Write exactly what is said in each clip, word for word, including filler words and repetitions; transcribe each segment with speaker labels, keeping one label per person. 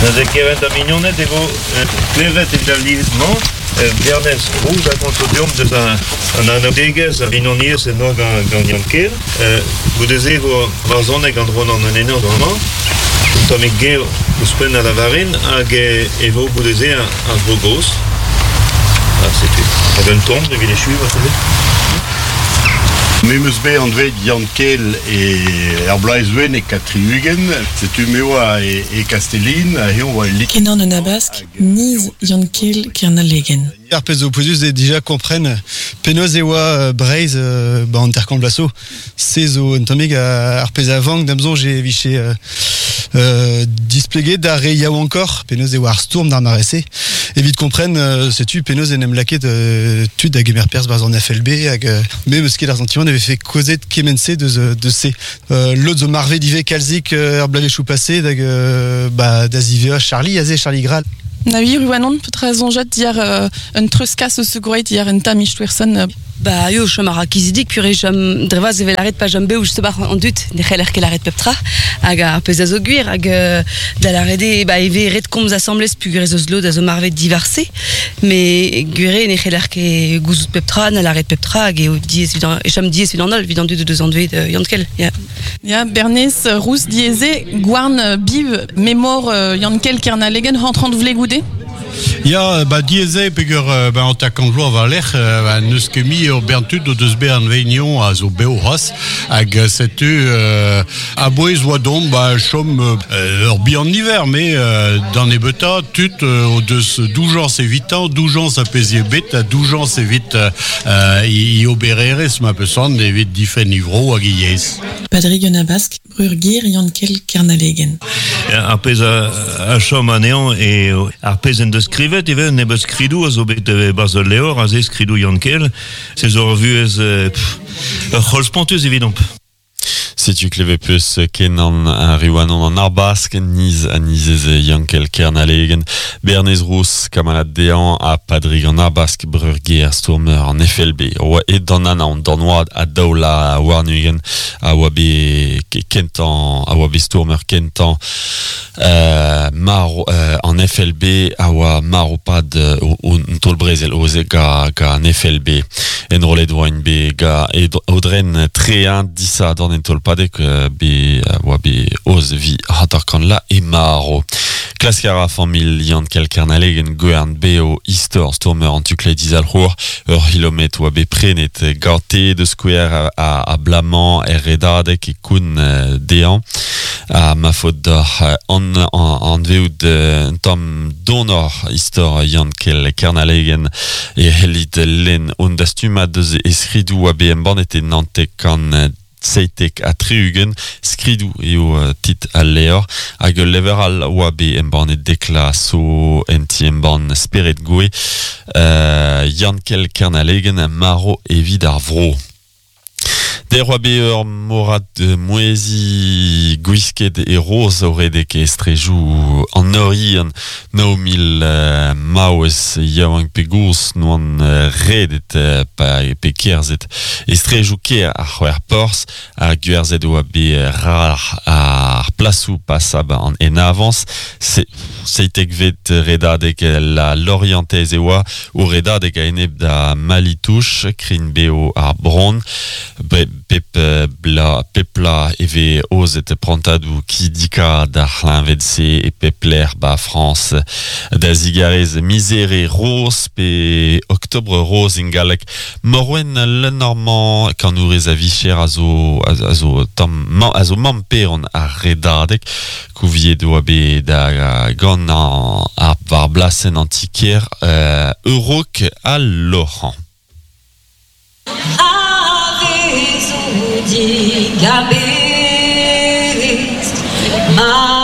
Speaker 1: de Kevin Mignonet ego klevet établissements Bernes Rouge à consortium de un anodéges à Vinonier c'est non dans Yankel vous désirez voir zone et gandron en un énorme moment tout avec gay vous spend à la varine à gay et vous vous désirez un beau gosse ah c'est tout avec un tombe de les chuves vous savez
Speaker 2: Memusbe André Yankel et Herblaiswen et Katriugen, c'est Umewa et, et Castelline, et on va lit.
Speaker 3: Kenan en abask, Niz Yankel Kernalegen.
Speaker 4: Arpezo Posus déjà comprennent Penos ewa Braise bah intercomblasso, c'est au Ntomig à Arpeza Vang, d'Amzon j'ai viché euh, displégué d'arrêt yao encore, Penos ewa Sturm d'Armaressé. Et vite comprennent, euh, sais-tu, Penos et Nemlaké de tu d'Agemer Pers bas en F L B, ag, mais parce qu'il l'argentiment avait fait causer de Kemense de de C. Euh, L'autre de Marvé d'Ivé Kalzik, Herblave chou passé, d'ag bah d'Azivea Charlie, Azé Charlie Graal.
Speaker 3: Navi Ruanon peut-être zonjat dire un truskas au secouret dire un tam Ichtwerson.
Speaker 5: Bah yo chamara kizidik puré jam drevaz evel arrête pas jambe ou je sais pas en doute de xeler qu'elle arrête peptra aga pesazo guir aga de la rede bah eve red coms assemblés pugres oslo da zo marvé diversé mais guré ne xeler que gouzout peptra na l'arrête peptra aga au dies évident et cham dies évident nol évident de deux ans de Yankel ya
Speaker 3: ya Bernes Rousse diésé Guarn Biv mémore Yankel Kernalegen rentrant de vle goudé.
Speaker 6: Ja, bah diese peger bah en takant vlo avaler bah neus kemi o bertud o deus be an veignon a zo beo has hag setu a boez oa dom bah chom ur bi en hiver mais dans les beta tut o deus doujans evitant doujans a pezie bet a doujans evit i obereres ma pesan evit difen ivro hag iez.
Speaker 3: Patrick Nabask Brurgir Yankel Kernalegen.
Speaker 1: Arpez a chom a neon et arpez en deus skrivet even ne beus skridou a zo bet bazol leor a ze skridou Yankel se zo revuez c'holspontuz evident.
Speaker 7: Si tu cleve plus Kenan a Riwanon en Arbask, Niz a Nizez Yankel Kernalegen, Bernes Rousse, Kamalad Dean a Padrig en Arbask, Brurgir Sturmer en F L B, et dans Nana en Danwad a Daula a Warnugen, a Wabi Kentan, a Wabi Sturmer Kentan, euh, Maro euh, en F L B, a Wa Maropad ou Ntol Brezel, o ga ga en F L B, enrolé de Wine B, ga Audren Tréan, Dissa dans Ntol Padek be wabe oz vi hatarkan la e maro. Klaskara famil Yankel Kernalegen goern beo istor stormer an tukle dizalrour ur hilomet wabe prenet garte de square a, a blaman er redadek e koun uh, dean a ma faute d'or an, an, an veout uh, tam donor istor Yankel Kernalegen e helit len on dastuma deus eskridou wabe en banete nantek an Seitek a triugen, skridou eo uh, tit al leor, hag lever al wabe en banne dekla so enti en banne speret goe, uh, Yankel Kernalegen, maro evid ar vro. Der wabe ur morad de moezi gwisket e roz auredek estrejou an ori an nao mil uh, maouez yaouang pe gouz no an uh, redet uh, pa pe kerzet estrejou ker ar c'hwer pors ar gwerzet wabe rar ar plasou pasab an en avans se seitek vet redadek la lorientez ewa ou redadek a eneb da malitouch krin beo ar bron bre pep bla pepla eve ozet prantadou ki dika da c'hlinvedse e pepler ba France da zigarez misere rose pe octobre rose ingalek morwen le normand kan ourez a vicher a zo a zo tam a zo mamper on a redadek kouvie doa be da gant ar var blasen antiker uh, eurok a Laurent.
Speaker 8: Gabist ma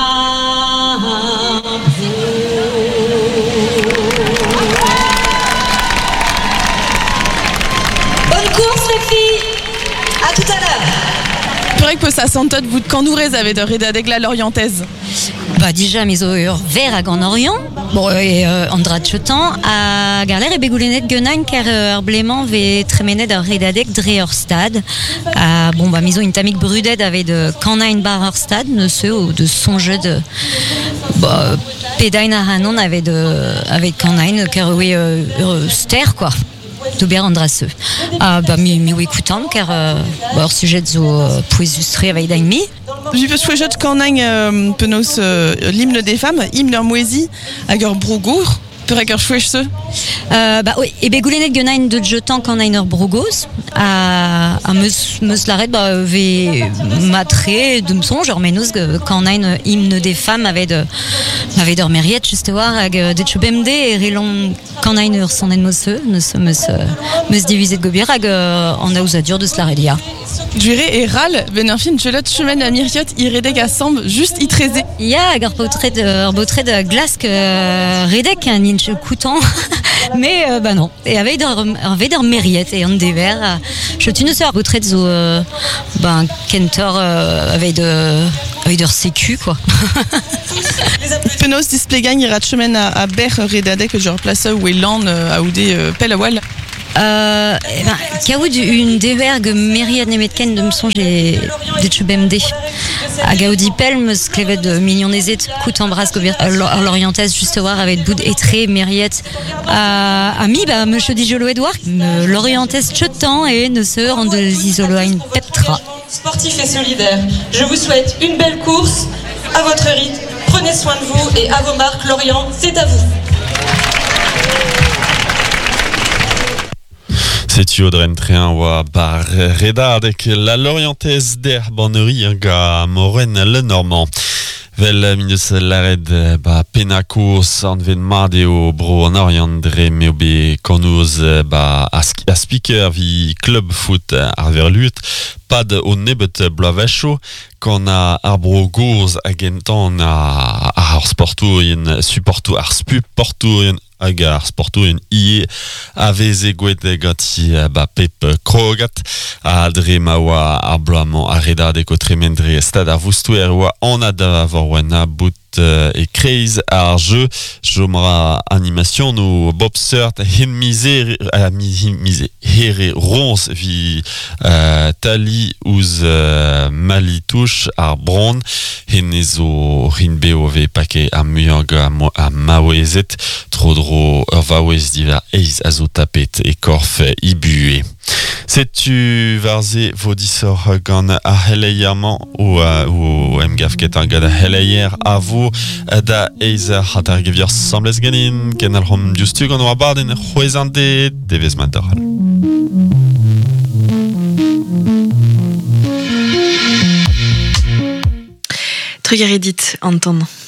Speaker 8: bonne course les filles, à tout à l'heure.
Speaker 3: Purek que ça sentot vous de candourez avez de redadek la lorientaise.
Speaker 9: Bah déjà mes ur ver hag an Orient. Bon et euh, andra tchetan a garler e begoulenet genañ ker ur bleman ve tremenet ur redadek dre ur stad. A bon bah miso une tamik brudet avait de kanañ bar ur stad ne se ou de sonje de bah, Pedain a Hanon avait de, avec Kanain, car oui, euh, euh, ster, quoi. D'ober andraseux. Ah, bah, mi, mi, oui, écoutant, car, euh, bah, hors sujet de zo, euh, poésustre avec Daimi.
Speaker 3: J'ai vu ce jeu de Kanain, euh, penos, euh, l'hymne des femmes, hymne leur moisi, agor brogour. Perak chouech ce
Speaker 9: euh, bah oui, et begoulenet genain de jetant quand nainer brogos à à meus meus l'arrêt bah ve matré de me songe genre menos quand nain hymne des femmes avait de avait de mériette juste voir ag de chbmd et rilon quand nainer son en monsieur ne se meus meus divisé de gobier ag en a usadur de slarelia.
Speaker 3: Juré et ral ben un film chelot chemin à miriot iredeg assemble juste itrezé.
Speaker 9: Ya ag portrait de portrait de glace que redek un inch coutant mais euh, bah non et avec avec der mériette et un des verres je tu ne sais portrait de euh, ben Kentor euh, avec de avec leur sécu quoi.
Speaker 3: Penos display gagne ira chemin à à ber redadek genre place où est land à oudé pelawal.
Speaker 9: Euh, eh ben, Kaoud une dévergue mériade nemetken de me songe des chubemd. À Gaudi Pelm, sklevet de millions des états, coûte embrasse l'orientaise juste voir avec bout et très mériette. À mi, bah, monsieur Dijolo Edouard, l'orientaise chetant et ne se rend de isoloine peptra.
Speaker 10: Sportif et solidaire, je vous souhaite une belle course à votre rythme. Prenez soin de vous et à vos marques, Lorient, c'est à vous.
Speaker 7: C'est Audrey Tréan wa bar reda avec la Lorientaise der Bannerie ga Moren le Normand. Vel minus l'ared ba penakos an ven madeo bro an orient dre meobe konouz ba a speaker vi club foot ar verlut pad o nebet blavecho qu'on a arbro goz agentan a ar sportourien supporto ar spu portourien agar sportourien ie aveze gwet gati ba pep krogat a dre mawa ar bloamant a reda de kotremendre stad ar voustuer oa an a da vorwena bout et craze ar jeu jomra animation no Bob Surt hin miser a miser here rons vi uh, tali ouz uh, malitouche ar bron hin ezo rin beove pake a muag a mawezet trodro ur vawez diver eiz a zo tapet e korf ibue. Setu varze vodisor gant a heleiamant ou ou emgaf ket an gant a heleier a vo da eiz hat ar gevier sambles ganin ken al hom justu gant oa baden c'hwezande devez madaral.
Speaker 11: Truc Reddit, entendre.